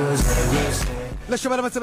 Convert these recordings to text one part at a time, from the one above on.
Let's show at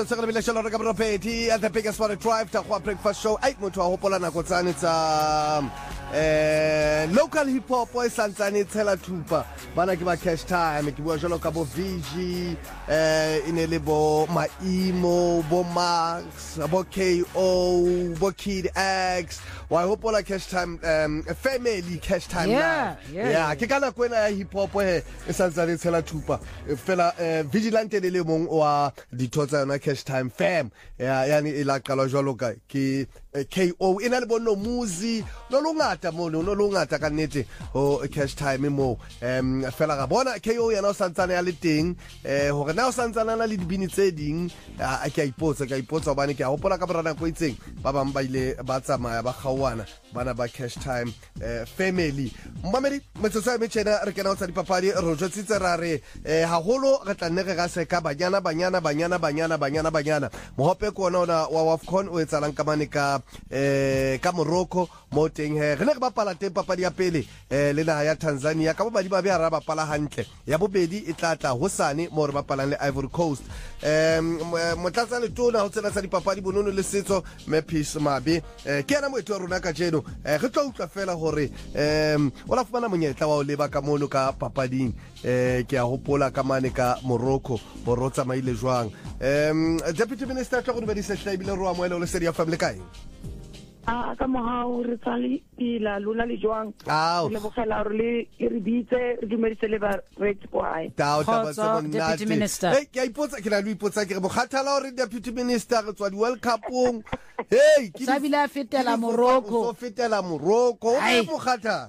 the biggest for the drive to breakfast show. 8 mo to hopola na kotsane tsa local hip hop boy santsane tshela thupa bana ke ba cash time ke bua jalo ka bo VG inele bo Maimo bo Max bo KO bo Kid X wa hopola cash time family cash time yeah ke kana kwena hip hop he santsane tshela thupa fela vigilante le mong wa ditotsa yona cash time fam yani ila qala jalo ka ke KO ina le bono muzi no lungata mono no lungata ka nnete o cash time mo fela ga bona KO yana o santsana ya le teng hore na o santsana na le dibini tse ding a ke ipotsa bana ke a hopola ka brana ko itseng ba bang ba ile ba tsamaya ba khawana bana ba cash time family mmamedi metsotso me tshena re kena o tsa dipapadi ro jotsitse ra re haholo re tla nne re ga se ka banyana mohope ko ona wa AFCON o etsalang ka mane ka Morocco mo teng he re ne re bapala teng papadi ya pele le naha ya Tanzania ka bobadi ba bea ra bapala hantle ya bobedi e tlatla hosane mo re bapalang le Ivory Coast motlatsa le tona ho tsena sa dipapadi bonono le setso Mapis Mabe ke yana moeto wa rona ka jeno re tlo utlwa fela hore o la fumana monyetla wa o leba ka mono ka papading ke a hopola ka mane ka Morocco bo rotsa maile jwang Deputy Minister tlo go di sehla ibile ro amoela le seria family kae ka mohao re tsali pila lula le jwang le bogela re re bitse re dumedise le ba retse kwae Deputy Minister ke a ipotsa ke la lu ipotsa ke re bokhathala hore Deputy Minister re tswa di World Cup-ong hey ke sabila fetela Morocco o bokhathala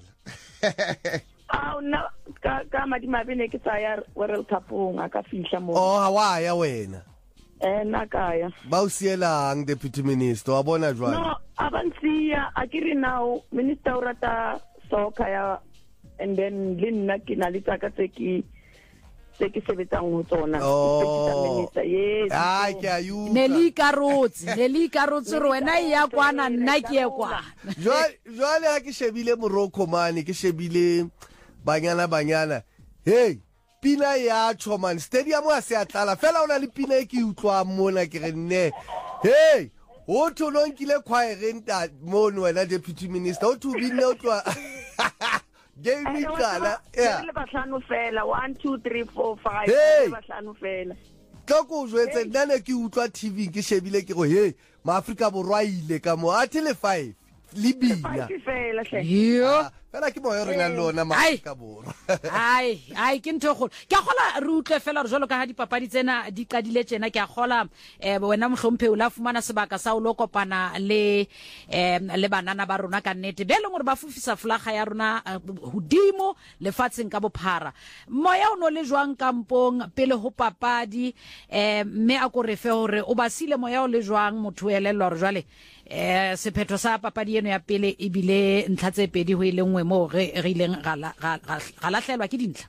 na ka madimabe ne ke tsaya World Cup-ong aka fihla mo hawa ya wena nakaya ba o sielang Deputy Minister wa bona jwang no abantsiya akiri now minister urata soccer ya and then linna ke na le tsaka tse ke sebetsang ho tsona minister yes ke ayu Neli karotsi re wena ya kwana nna ke ye kwana jwale ha ke shebile Morocco mane ke shebile banyana hey pina ya Choman Stadium a se atlala fela ona le pina e ke utlwa mona ke re nne hey o thononkile khwaerenta mono wena Deputy Minister o thubile o tloa game ikala le bahlano fela 1 2 3 4 5 le bahlano fela tloko jwetse nna ke utlwa TV ke shebile ke go hey maAfrika borwa ile ka mo a tele 5 libina yo fela ke moyo rena lona maAfrika borwa ai ke ntho go ke gola re utlwe fela re jolo ka ha dipapadi tsena di qadile tsena ke a gola wena mohlomphe o la fumana sebaka sa o lo kopana le banana ba rona ka nnete be le gore ba fufisa flaga ya rona hodimo lefatsheng ka bophara moya o no le jwang kampong pele ho papadi mme a ko re fe hore o ba sile moya o le jwang motho ya lelwa re jwale sephetho sa papadi eno ya pele e bile ntlha tse pedi ho ile nngwe mo re ileng ga lahlelwa ke dintlha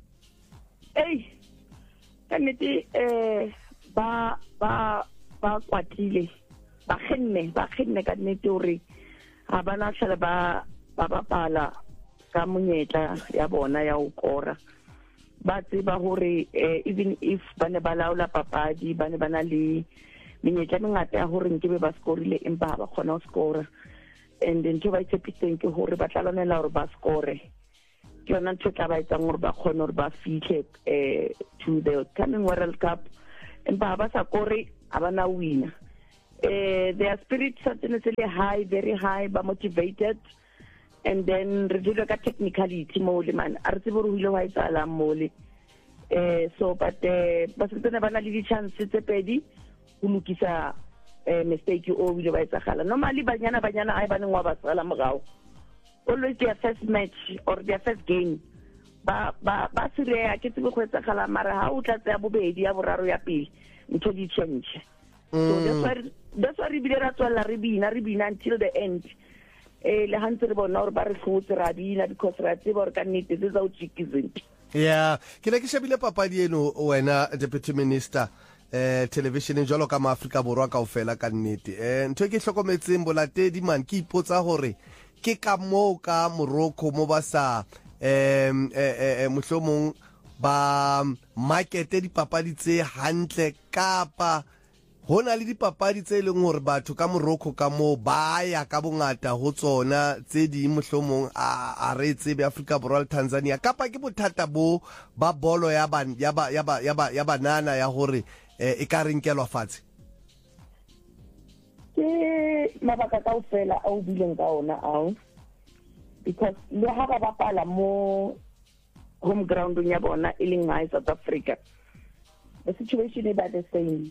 ka nnete ba kwatile ba kgenne ka nnete hore ha ba lahlele ba bapala ka monyetla ya bona ya o kora ba tseba hore even if ba ne ba laola papadi ba ne ba na le menyetla mengata ya hore nkebe ba scorile empa ba khona ho scora and then ba itshepiseng ke hore ba tlalonela hore ba score ke yona ntho tla ba etsang hore ba khona hore ba fihle to the coming World Cup empa ba sa kore abana winner their spirits are really high, very high, ba motivated and then re dilo ka technicality mo le man a re tsebo re hile wa itsala mo le so but ba sentse ba na le di chance tse pedi go lokisa mistake o ile ba etsagala normally banyana ai ba nngwa ba tsala mogao always their first match or their first game ba sirea ke tsebe go etsagala mara ha o tla tsaya bobedi ya boraro ya pele ntho di change so that's why re bile ra tswalla re bina until the end le hantse re bona hore ba re hlotse ra bina because ra tseba hore ka nnete tse tsa o tshikizeng ke ne ke shebile papadi eno wena Deputy Minister television jalo ka maAfrika borwa kaofela ka nnete ntho ke hlokometseng bolatedi man ke ipotsa hore ke ka mo ka Morocco mo ba sa mohlomong ba markete dipapadi tse hantle kapa hona le dipapadi tse leng hore batho ka Morocco ka mo ba ya ka bongata ho tsona tse di mohlomong a re tsebe Africa Borwa le Tanzania kapa ke bothata bo ba bolo ya banana ya hore e ka rinkelwa fatshe ke mabaka kaofela a o bileng ka ona ao because le ha ba bapala mo home ground ya bona e leng ngae South Africa the situation is about the same.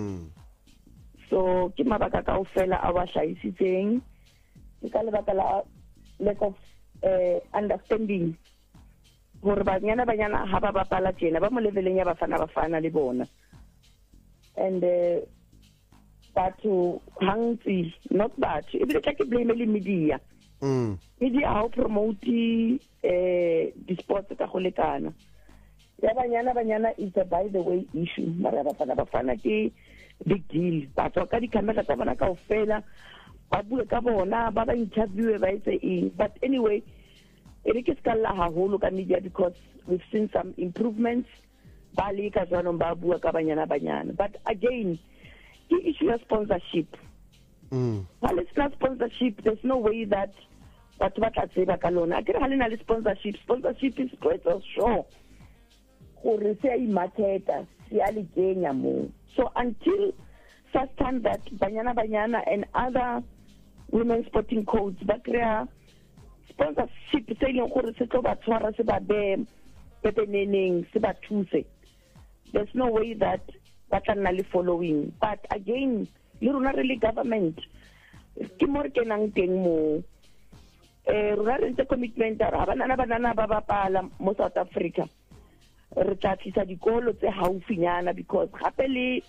So ke mabaka kaofela a wa hlaisitseng ke ka lebaka la lack of understanding gore banyana ha ba bapala tjena ba mo leveleng ya bafana le bona and batho hangtsi not batho e bile ke blame le media media ha o promote di-sports ka go lekana ya banyana is a by the way issue mara bafana ke big deal batho ka di-camera tsa bona kaofela ba bue ka bona ba interview ba etse eng but anyway e re ke skala haholo ka media because we've seen some improvements ba le ka jwanong ba bua ka banyana but again the issue of sponsorship it's not sponsorship there's no way that batho ba tla tseba ka lona a ke re ha le na le sponsorship is quite sure gore se ai marketa se a le kenya mo so until such time that banyana and other women sporting codes ba crea sponsorship se leng gore se tlo ba tshwara se ba be pepeneneng se ba thuse there's no way that ba tla nna le following but again le rona re le government ke mo re kenang teng mo rona re ntse commitment ra banana ba bapala mo South Africa re tla tlisa dikolo tse haufinyana because gape le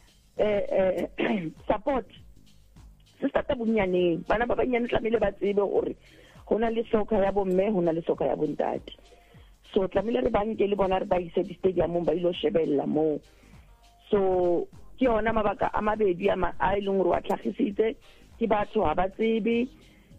support se starta bonyaneng bana ba banyane tlamile ba tsebe gore gona le soccer ya bomme gona le soccer ya bontate so tlamile re banke le bona re ba ise di stadium ba ilo shebella mo so ke ona mabaka a mabedi a ileng gore wa tlhagisitse ke batho ha ba tsebe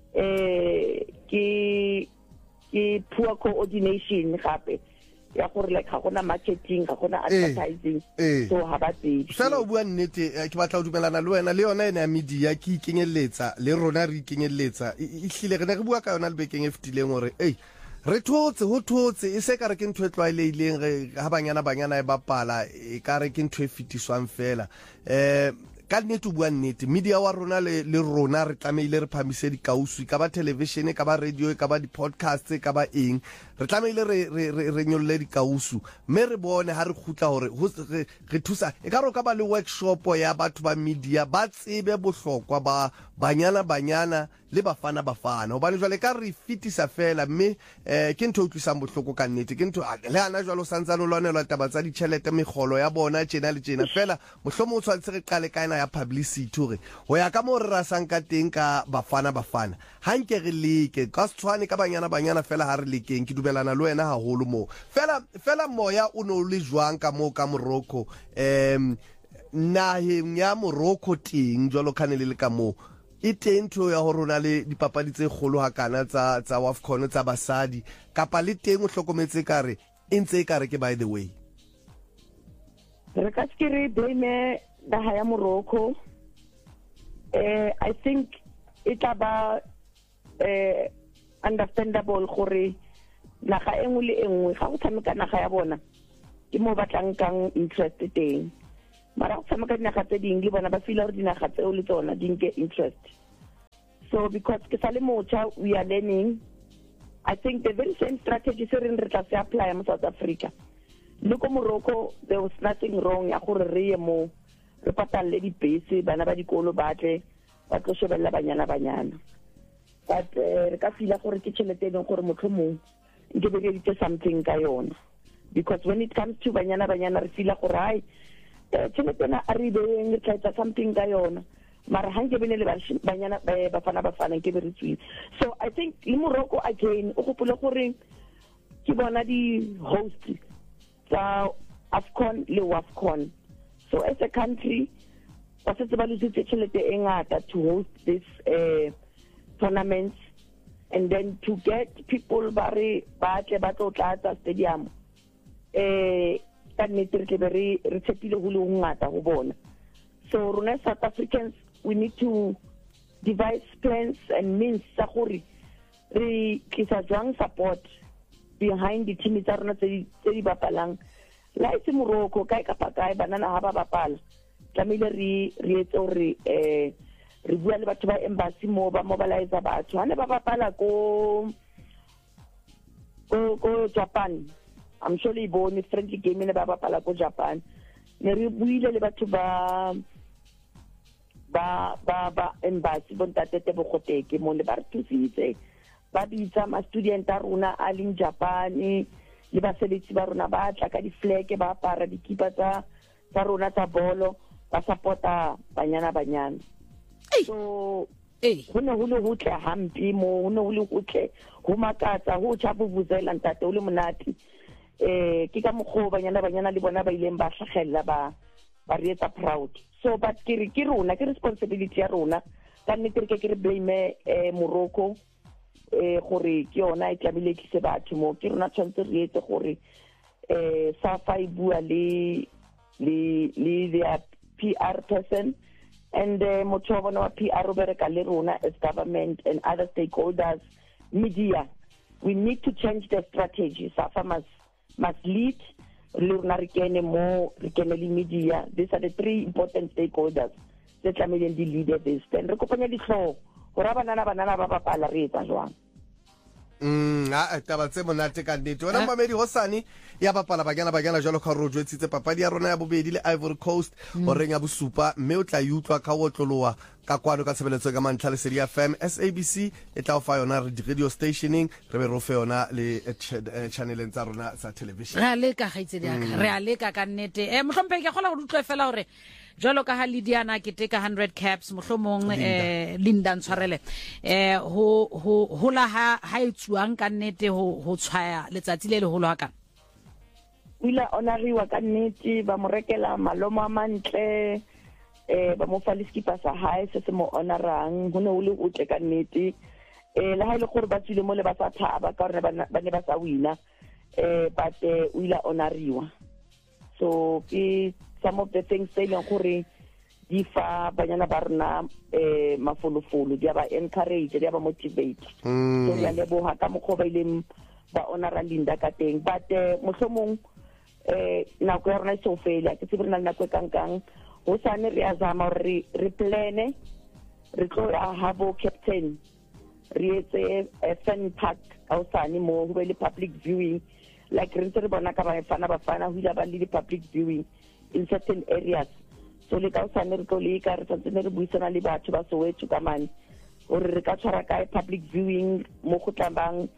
ke poor coordination gape ya gore like ga gona marketing ga gona advertising so ha ba tsebe fela o bua nnete ke batla o dumelana le wena le yona ena ya media ke ikenyeletsa le rona re ikenyeletsa e hlile re ne re bua ka yona le bekeng e fetileng gore re thotse e se ka re ke ntho e tlwaelehileng ga banyana e bapala e ka re ke ntho e fetiswang fela ka nnete o bua nnete media wa rona le rona re tlameile re phamise dikausu ka ba television ka ba radio ka ba di-podcast ka ba eng re tlameile re nyolle dikausu mme re bone ha re khutla hore re thusa e ka ro ka ba le workshop ya batho ba media ba tsebe bohlokwa ba banyana le bafana hobane jwale ka re fitisa fela mme ke ntho o tlisang bohloko ka nnete ke ntho le ana jwalo santsane lwanelwa taba tsa ditšhelete megolo ya bona tjena le tjena fela mohlomong o tshwantse re qale kaena ya publicity hore ho ya ka mo re rasang ka teng ka bafana ha nke re leke ka tshwane ka banyana fela ha re lekeng ke dumelana le wena haholo mo fela moya o no le jwang ka mo ka Morocco naheng ya Morocco teng jwalo khanele le ka mo e teng ntho ya hore rona le dipapadi tse kgolo hakana tsa WAFCON tsa basadi kapa le teng o hlokometse kare e ntse e kare ke by the way re ka skere blame naha ya Morocco I think it ba understandable gore naga engwe le engwe ga go tshameka naga ya bona ke mo batlang kang interest teng mara go tshameka dinaga tse ding le bona ba feel gore dinaga tseo le tsona di nke interest so because ke sale mocha we are learning I think the very same strategy se re tla se apply mo South Africa le ko Morocco there was nothing wrong ya gore re ye mo re patalle di base bana ba dikolo batle ba tlo shebella banyana but re ka fila gore ke tšhelete eng gore motlhomong nke be ke something ka yona because when it comes to banyana re fila gore ai tšhelete na a re beng re tla something ka yona mara ha nke bene le banyana bafana nke be re tswile so I think le Morocco again o gopole gore ke bona di host tsa AFCON le WAFCON so as a country ba se ba lositse tšhelete e ngata to host this tournaments and then to get people ba tle ba tlo tlatsa stadium ka nnete re tle re tshepile go le ngata go bona. So rona South Africans, we need to devise plans and means tsa gore re tlisa jwang support behind the team tsa rona tse di bapalang. La itse Morocco kae kapa kae banana ha ba bapala tlamehile re etse gore re bua le batho ba embassy mo ba mobilize batho ha ne ba bapala ko Japan. I'm sure le bone friendly game ne ba bapala ko Japan. Ne re buile le batho ba embassy bontatete bogoteke mo le ba re thusitse ba bitsa ma student a rona a leng Japan le ba sebetsi ba rona ba tla ka di flag ba apara dikipa tsa rona tsa bolo ba supporta banyana. So go ne go tle hampi mo go ne go le gotle go makatsa go tša bobuzela ntate o le monate ke ka moggo banyana le bona ba ileng ba tlhagelela ba re etsa proud. So but ke rona ke responsibility ya rona ka nnete ke re blame Morocco gore ke yona e tlamile tlise batho mo ke rona tshwanetse re etse gore SAFA e bua le their PR person and motho wa bona wa PR o bereka le rona as government and other stakeholders, media. We need to change the strategy. SAFA must lead. Le rona re kene le media. These are the three important stakeholders tse tlamehileng di lead this. Then re kopanya ditlhogo gore banana ba bapala re etsa jwang. Taba tse monate ka nnete wena mamedi hosane ya bapala banyana jalo ka ro jwetsitse papadi ya rona ya bobedi le Ivory Coast o reng ya bosupa mme o tla utlwa ka otloloa ka kwano ka tshebeletso ka Mantlha Lesedi FM SABC e tla o fa yona radio stationing re be ro fe yona le channeleng tsa rona sa television. Re a leka gaitse diaka re a leka ka nnete mohlompe ke gola go utlwe fela hore jalo ka ha Lidiana ke teka 100 caps mohlomong Linda ntshwarele ho la ha itsuang ka nnete ho tshwaya letsatsi le le holo haka ila onariwa ka nnete ba mo rekela malomo a mantle ba mo fa le skipa sa hae se mo onarang ho ne o le utle ka nnete le ha ile gore ba tsile mo le ba sa thaba ka gore ba ne ba sa wina but o ila onariwa. So ke some of the things they leng gore di fa banyana ba rena mafolofolo di ba encourage di ba motivate. So ya leboga ka mokgo ba ileng ba honora Linda ka teng but mohlomong nako ya rona se o fela ke tsebile na nako kangkang ho sane re azama re plane re tlo ha bo captain re etse fan park au sane mo ho le public viewing like re ntse re bona ka bafana ho ila ba le public viewing in certain areas. So le ka usane re tlo le ka re tsantse re buisana le batho ba Soweto ka mane gore re ka tshwara kae public viewing mo go tlambang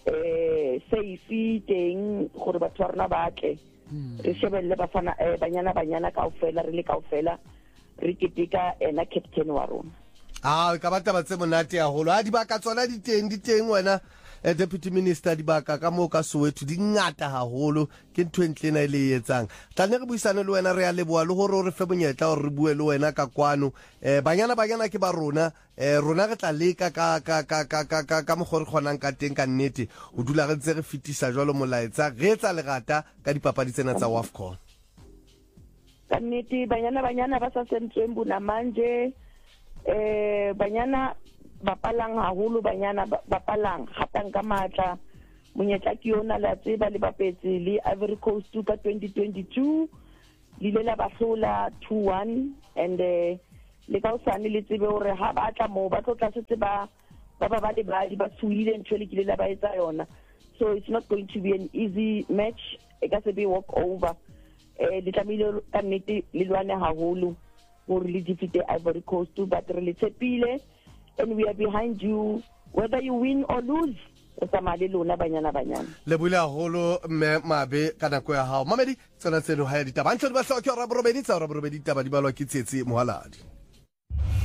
safe teng gore batho ba rona ba tle re shebelle banyana kaofela re le kaofela re keteka ena captain wa rona. Ka batla ba tse monate haholo di baka tsona di teng wena Deputy Minister di baka ka mo ka Soweto di ngata haholo ke ntwe ntle na ile etsang tla ne re buisane le wena re ya leboa le hore re fe bonyetla hore re bue le wena ka kwano banyana ke ba rona re tla leka ka mogore kgonang ka teng ka nnete o dula re ntse re fitisa jwalo molaetsa re etsa lerata ka dipapadi tsena tsa WAFCON ka nnete banyana ba sa sentsweng buna manje banyana bapalang haholo banyana bapalang hatang ka matla monyetla ke yona la tseba le bapetse le Ivory Coast ka 2022 le la bahlola 2-1 and le ka usane le tsebe hore ha ba tla mo ba tlo tla setse ba le ba suile ntwe le kile la ba etsa yona. So it's not going to be an easy match e ka se be walk over le tlamile ka nnete le lwane haholo gore le defeat Ivory Coast but re le tshepile and we are behind you whether you win or lose. Tsamale lona banyana le bula holo mme mabe ka nako ya hao mamedi tsona tseno ha ya ditaba ntse di ba hloka ra borobedi tsa ra borobedi taba di balwa ke tsetse mohaladi.